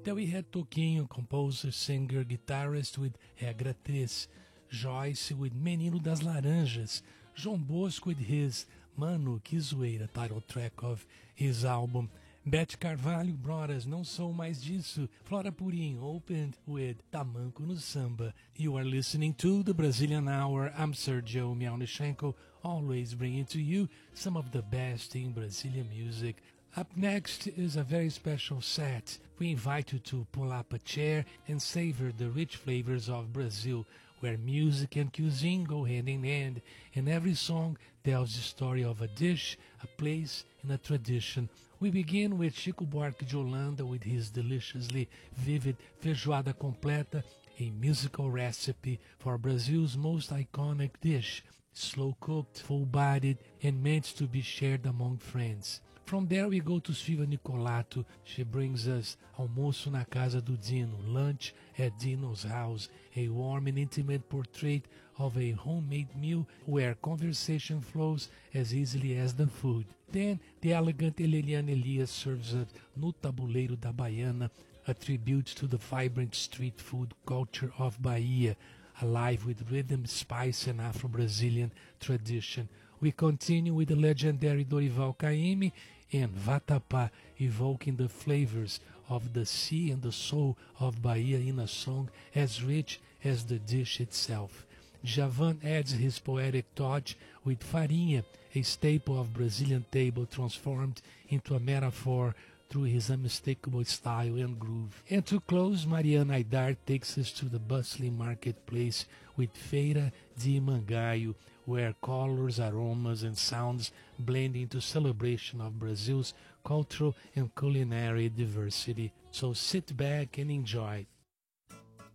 Then we had Toquinho, composer, singer, guitarist with Regra 3, Joyce with Menino das Laranjas, João Bosco with his Mano Que Zoeira title track of his album. Beth Carvalho brought us Não Sou Mais Disso. Flora Purim opened with Tamanco no Samba. You are listening to the Brazilian Hour. I'm Sergio Mialnichenko, always bringing to you some of the best in Brazilian music. Up next is a very special set. We invite you to pull up a chair and savor the rich flavors of Brazil, where music and cuisine go hand in hand, and every song tells the story of a dish, a place, and a tradition. We begin with Chico Buarque de Holanda with his deliciously vivid feijoada completa, a musical recipe for Brazil's most iconic dish, slow-cooked, full-bodied, and meant to be shared among friends. From there we go to Silvia Nicolato. She brings us Almoço na Casa do Dino, lunch at Dino's house, a warm and intimate portrait of a homemade meal where conversation flows as easily as the food. Then the elegant Eleliane Elias serves us No Tabuleiro da Baiana, a tribute to the vibrant street food culture of Bahia, alive with rhythm, spice, and Afro-Brazilian tradition. We continue with the legendary Dorival Caymmi and Vatapá, evoking the flavors of the sea and the soul of Bahia in a song as rich as the dish itself. Djavan adds his poetic touch with Farinha, a staple of Brazilian table transformed into a metaphor through his unmistakable style and groove. And to close, Mariana Aidar takes us to the bustling marketplace with Feira de Mangaio, where colors, aromas, and sounds blend into celebration of Brazil's cultural and culinary diversity. So sit back and enjoy.